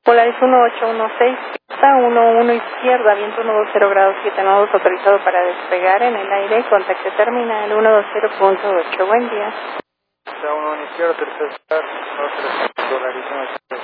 Polaris 1816, pista 11 izquierda, viento 120 grados 7 nodos, autorizado para despegar en el aire, contacto terminal 120.8, buen día. Pista 11 izquierda, tercer lugar, Polaris 1816.